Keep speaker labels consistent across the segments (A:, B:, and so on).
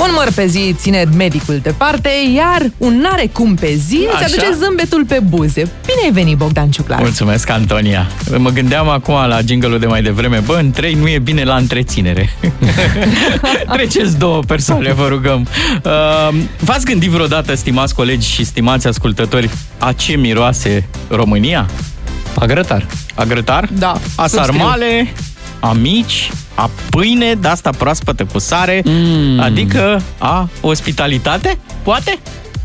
A: Un măr pe zi ține medicul departe, iar un n-are cum pe zi îți aduce zâmbetul pe buze. Bine ai venit, Bogdan Ciuclaru.
B: Mulțumesc, Antonia. Mă gândeam acum la jingle-ul de mai devreme. Bă, în 3 nu e bine la întreținere. Treceți 2 persoane, vă rugăm. V-ați gândit vreodată, stimați colegi și stimați ascultători, a ce miroase România?
C: A grătar.
B: A grătar?
A: Da.
B: A sarmale, a mici, a pâine de-asta proaspătă cu sare, adică a ospitalitate, poate?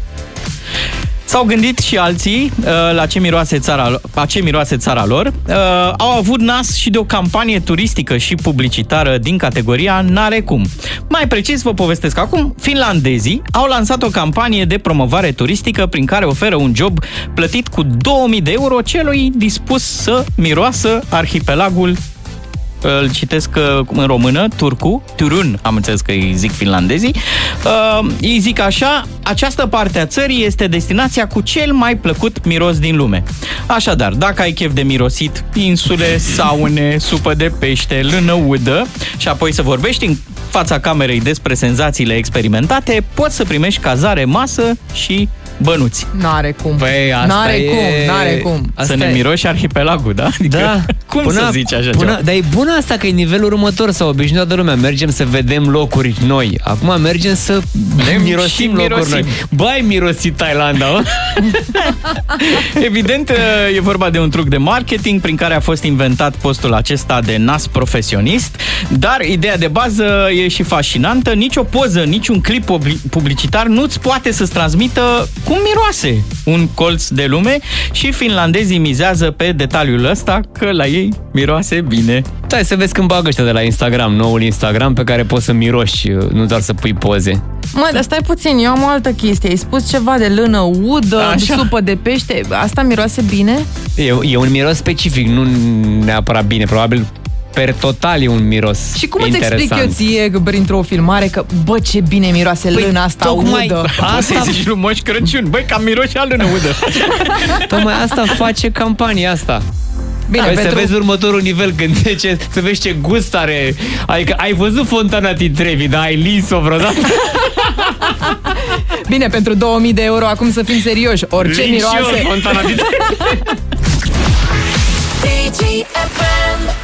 B: S-au gândit și alții la ce miroase țara lor. Au avut nas și de o campanie turistică și publicitară din categoria N-are cum. Mai precis vă povestesc acum, finlandezii au lansat o campanie de promovare turistică prin care oferă un job plătit cu 2000 de euro celui dispus să miroasă arhipelagul. Îl citesc în română, Turun, am înțeles că îi zic finlandezii. Ei zic așa: această parte a țării este destinația cu cel mai plăcut miros din lume. Așadar, dacă ai chef de mirosit insule, saune, supă de pește, lână udă și apoi să vorbești în fața camerei despre senzațiile experimentate, poți să primești cazare, masă și bănuți.
A: N-are cum.
B: Păi, asta
A: N-are cum.
B: Să ne miroși arhipelagul, da? Adică,
C: da.
B: Cum să zici așa ceva?
C: Dar e bună asta, că e nivelul următor. S-a obișnuit toată lumea. Mergem să vedem locuri noi. Acum mergem să mirosim locuri noi. Bă, ai mirosit Thailanda, mă?
B: Evident, e vorba de un truc de marketing prin care a fost inventat postul acesta de nas profesionist, dar ideea de bază e și fascinantă. Nici o poză, nici un clip publicitar nu-ți poate să-ți transmită cum miroase un colț de lume și finlandezii mizează pe detaliul ăsta, că la ei miroase bine.
C: Stai să vezi când bagă ăștia de la Instagram, noul Instagram pe care poți să miroși, nu doar să pui poze.
A: Mă, dar stai puțin, eu am o altă chestie. Ai spus ceva de lână udă, supă de pește. Asta miroase bine?
C: E un miros specific, nu neapărat bine, probabil per total e un miros
A: Și cum
C: interesant.
A: îți explic eu ție printr-o filmare că, bă, ce bine miroase lâna asta udă?
B: Asta zici lui Moș Crăciun. Băi, cam miroși a lână udă.
C: Tocmai asta face campania asta.
A: Bine,
C: să vezi următorul nivel când să vezi ce gust are. Adică ai văzut Fontana din Trevi, dar ai lins-o vreodată?
A: Bine, pentru 2000 de euro acum să fim serioși. Orice miroase
C: Fontana din Trevi.